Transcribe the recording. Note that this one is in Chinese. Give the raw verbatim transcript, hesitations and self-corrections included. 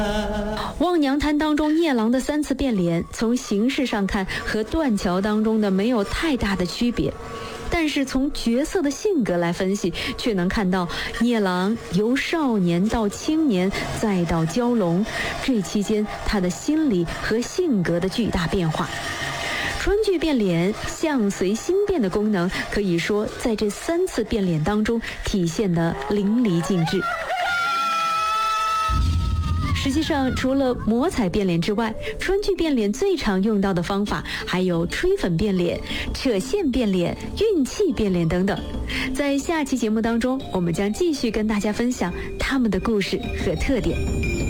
望娘滩当中聂郎的三次变脸，从形式上看和断桥当中的没有太大的区别，但是从角色的性格来分析，却能看到聂郎由少年到青年再到蛟龙，这期间他的心理和性格的巨大变化。川剧变脸相随心变的功能，可以说在这三次变脸当中体现得淋漓尽致。实际上，除了魔彩变脸之外，川剧变脸最常用到的方法还有吹粉变脸、扯线变脸、运气变脸等等。在下期节目当中，我们将继续跟大家分享他们的故事和特点。